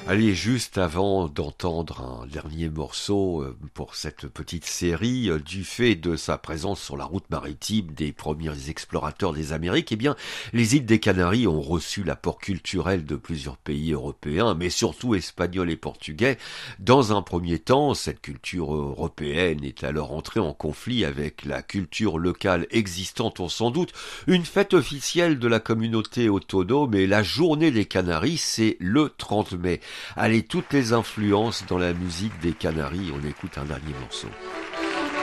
Allez, juste avant d'entendre un dernier morceau pour cette petite série, du fait de sa présence sur la route maritime des premiers explorateurs des Amériques, eh bien, les îles des Canaries ont reçu l'apport culturel de plusieurs pays européens, mais surtout espagnols et portugais. Dans un premier temps, cette culture européenne est alors entrée en conflit avec la culture locale existante, on sans doute. Une fête officielle de la communauté autonome et la journée des Canaries, c'est le 30 mai. Allez, toutes les influences dans la musique des Canaries, on écoute un dernier morceau.